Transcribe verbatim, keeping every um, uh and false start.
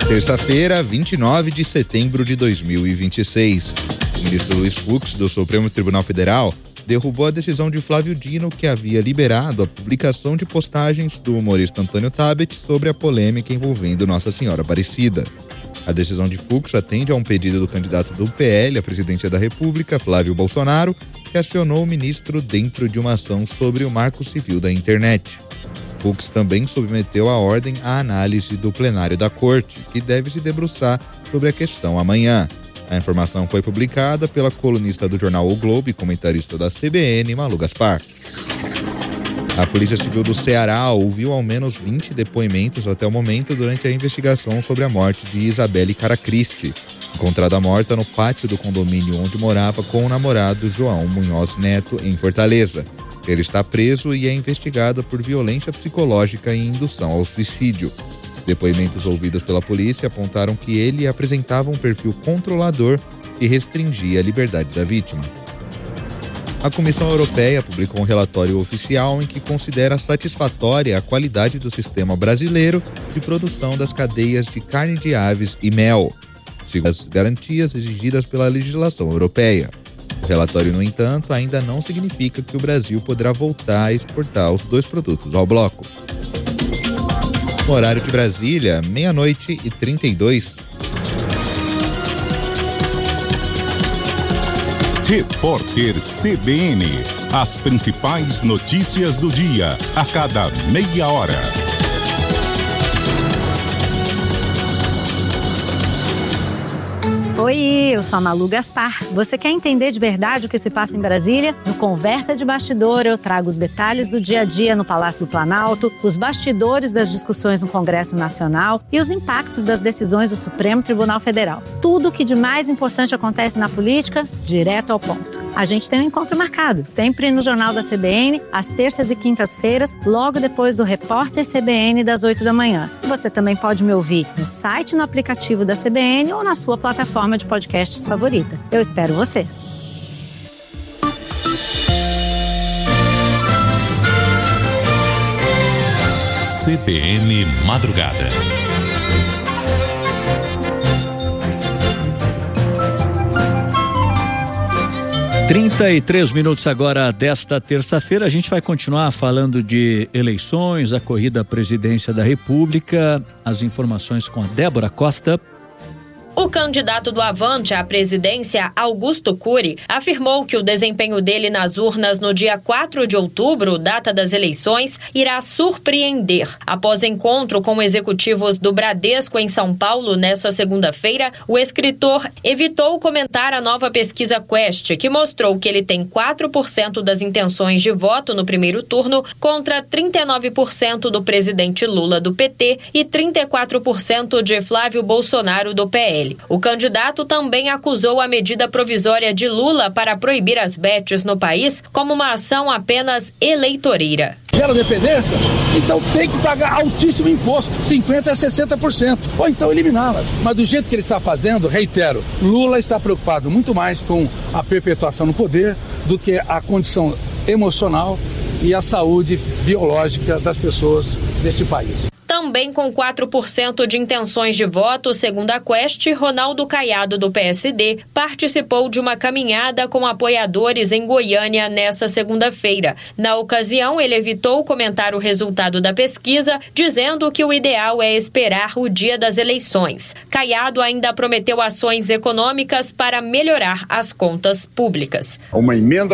Terça-feira, vinte e nove de setembro de dois mil e vinte e seis. O ministro Luiz Fux, do Supremo Tribunal Federal, derrubou a decisão de Flávio Dino, que havia liberado a publicação de postagens do humorista Antônio Tabet sobre a polêmica envolvendo Nossa Senhora Aparecida. A decisão de Fux atende a um pedido do candidato do P L à presidência da República, Flávio Bolsonaro, que acionou o ministro dentro de uma ação sobre o Marco Civil da Internet. Fux também submeteu a ordem à análise do plenário da Corte, que deve se debruçar sobre a questão amanhã. A informação foi publicada pela colunista do jornal O Globo e comentarista da C B N, Malu Gaspar. A Polícia Civil do Ceará ouviu ao menos vinte depoimentos até o momento durante a investigação sobre a morte de Isabelle Caracristi, encontrada morta no pátio do condomínio onde morava com o namorado João Munhoz Neto, em Fortaleza. Ele está preso e é investigado por violência psicológica e indução ao suicídio. Depoimentos ouvidos pela polícia apontaram que ele apresentava um perfil controlador e restringia a liberdade da vítima. A Comissão Europeia publicou um relatório oficial em que considera satisfatória a qualidade do sistema brasileiro de produção das cadeias de carne de aves e mel, segundo as garantias exigidas pela legislação europeia. O relatório, no entanto, ainda não significa que o Brasil poderá voltar a exportar os dois produtos ao bloco. No horário de Brasília, meia-noite e trinta e dois. Repórter C B N. As principais notícias do dia, a cada meia hora. Oi, eu sou a Malu Gaspar. Você quer entender de verdade o que se passa em Brasília? No Conversa de Bastidor, eu trago os detalhes do dia a dia no Palácio do Planalto, os bastidores das discussões no Congresso Nacional e os impactos das decisões do Supremo Tribunal Federal. Tudo o que de mais importante acontece na política, direto ao ponto. A gente tem um encontro marcado, sempre no Jornal da C B N, às terças e quintas-feiras, logo depois do Repórter C B N das oito da manhã. Você também pode me ouvir no site, no aplicativo da C B N ou na sua plataforma de podcasts favorita. Eu espero você. C B N Madrugada. trinta e três minutos agora desta terça-feira. A gente vai continuar falando de eleições, a corrida à presidência da República. As informações com a Débora Costa. O candidato do Avante à presidência, Augusto Cury, afirmou que o desempenho dele nas urnas no dia quatro de outubro, data das eleições, irá surpreender. Após encontro com executivos do Bradesco em São Paulo nesta segunda-feira, o escritor evitou comentar a nova pesquisa Quest, que mostrou que ele tem quatro por cento das intenções de voto no primeiro turno contra trinta e nove por cento do presidente Lula do P T e trinta e quatro por cento de Flávio Bolsonaro do P L. O candidato também acusou a medida provisória de Lula para proibir as bets no país como uma ação apenas eleitoreira. Gera dependência? Então tem que pagar altíssimo imposto, cinquenta por cento a sessenta por cento, ou então eliminá-la. Mas do jeito que ele está fazendo, reitero, Lula está preocupado muito mais com a perpetuação no poder do que a condição emocional e a saúde biológica das pessoas deste país. Também com quatro por cento de intenções de voto, segundo a Quest, Ronaldo Caiado, do P S D, participou de uma caminhada com apoiadores em Goiânia nesta segunda-feira. Na ocasião, ele evitou comentar o resultado da pesquisa, dizendo que o ideal é esperar o dia das eleições. Caiado ainda prometeu ações econômicas para melhorar as contas públicas. Uma emenda